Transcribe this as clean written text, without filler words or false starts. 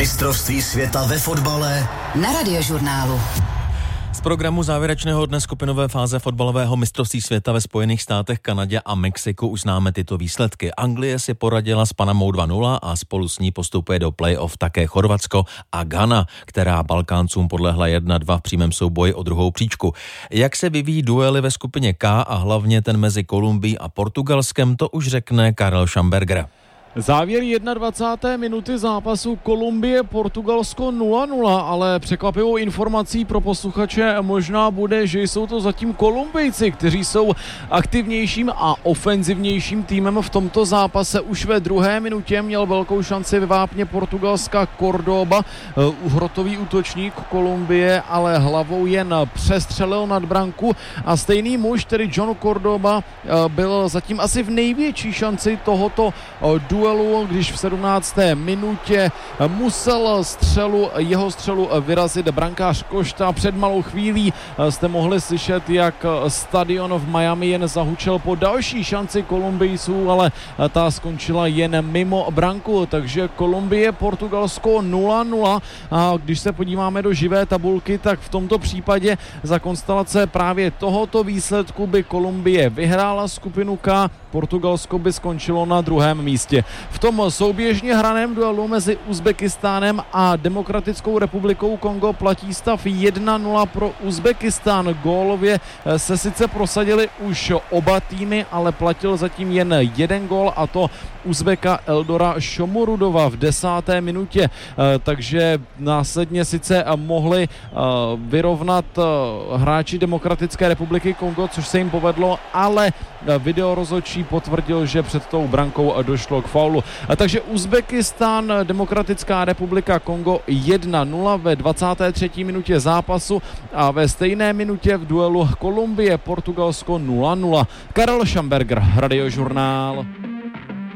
Mistrovství světa ve fotbale na Radiožurnálu. Z programu závěrečného dne skupinové fáze fotbalového mistrovství světa ve Spojených státech, Kanadě a Mexiku už známe tyto výsledky. Anglie si poradila s Panamou 2-0 a spolu s ní postupuje do play-off také Chorvatsko a Ghana, která Balkáncům podlehla 1-2 v přímém souboji o druhou příčku. Jak se vyvíjí duely ve skupině K a hlavně ten mezi Kolumbií a Portugalskem, to už řekne Karel Schamberger. Závěr 21. minuty zápasu Kolumbie-Portugalsko 0-0, ale překvapivou informací pro posluchače možná bude, že jsou to zatím Kolumbijci, kteří jsou aktivnějším a ofenzivnějším týmem v tomto zápase. Už ve druhé minutě měl velkou šanci ve vápně Portugalska Cordoba, hrotový útočník Kolumbie, ale hlavou jen přestřelil nad branku a stejný muž, tedy John Cordoba, byl zatím asi v největší šanci tohoto duelu, když v 17. minutě musel jeho střelu vyrazit brankář Košta. Před malou chvílí jste mohli slyšet, jak stadion v Miami jen zahučel po další šanci Kolumbijců, ale ta skončila jen mimo branku, takže Kolumbie, Portugalsko 0-0. A když se podíváme do živé tabulky, tak v tomto případě za konstelace právě tohoto výsledku by Kolumbie vyhrála skupinu K, Portugalsko by skončilo na druhém místě. V tom souběžně hraném duelu mezi Uzbekistánem a Demokratickou republikou Kongo platí stav 1-0 pro Uzbekistán. Gólově se sice prosadili už oba týmy, ale platil zatím jen jeden gól, a to Uzbeka Eldora Šomorudova v 10. minutě, takže následně sice mohli vyrovnat hráči Demokratické republiky Kongo, což se jim povedlo, ale videorozhodčí potvrdil, že před tou brankou došlo k faulu. Takže Uzbekistán, Demokratická republika Kongo 1-0 ve 23. minutě zápasu a ve stejné minutě v duelu Kolumbie, Portugalsko 0-0. Karel Schamberger, Radiožurnál.